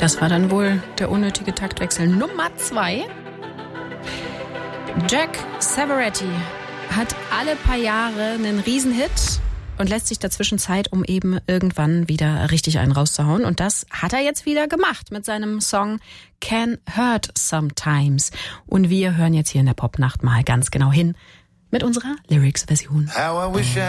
Das war dann wohl der unnötige Taktwechsel Nummer 2. Jack Savoretti hat alle paar Jahre einen Riesenhit und lässt sich dazwischen Zeit, um eben irgendwann wieder richtig einen rauszuhauen. Und das hat er jetzt wieder gemacht mit seinem Song Can Hurt Sometimes. Und wir hören jetzt hier in der Popnacht mal ganz genau hin mit unserer Lyrics-Version.